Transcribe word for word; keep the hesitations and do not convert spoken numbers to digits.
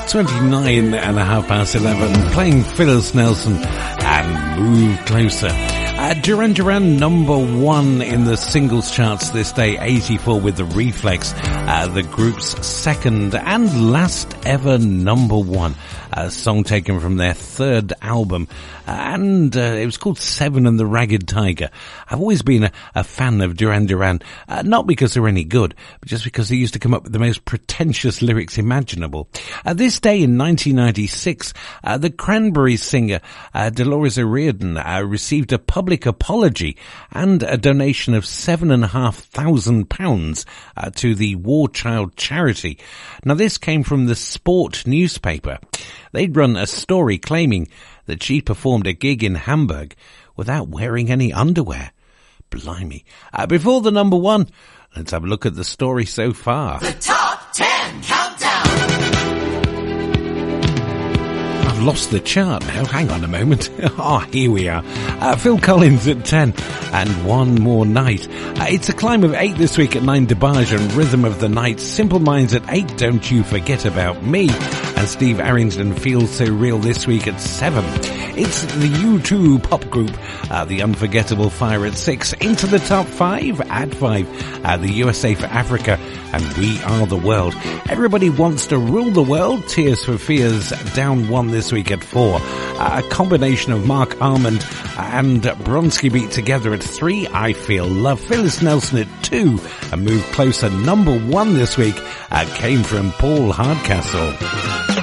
twenty-nine and a half past eleven, playing Phyllis Nelson and Move Closer. Uh, Duran Duran number one in the singles charts this day, eighty-four with the Reflex, uh, the group's second and last ever number one. A song taken from their third album, uh, and uh, it was called Seven and the Ragged Tiger. I've always been a, a fan of Duran Duran, uh, not because they're any good, but just because they used to come up with the most pretentious lyrics imaginable. Uh, this day in nineteen ninety-six, uh, the Cranberries singer uh, Dolores O'Riordan uh, received a public apology and a donation of seven and a half thousand pounds uh, to the War Child charity. Now, this came from the Sport newspaper. They'd run a story claiming that she performed a gig in Hamburg without wearing any underwear. Blimey. Uh, before the number one, let's have a look at the story so far. The Top ten Countdown. I've lost the chart now. Hang on a moment. Oh, here we are. Uh, Phil Collins at ten and One More Night. Uh, it's a climb of eight this week at nine, DeBarge and Rhythm of the Night. Simple Minds at eight, Don't You Forget About Me. And Steve Arrington, Feels So Real this week at seven. It's the U two pop group, uh, The Unforgettable Fire at six. Into the top five at five, uh, the U S A for Africa and We Are the World. Everybody Wants to Rule the World, Tears for Fears down one this week at four. Uh, a combination of Mark Almond and Bronski Beat together at three, I Feel Love. Phyllis Nelson at two, and Move Closer number one this week uh, came from Paul Hardcastle.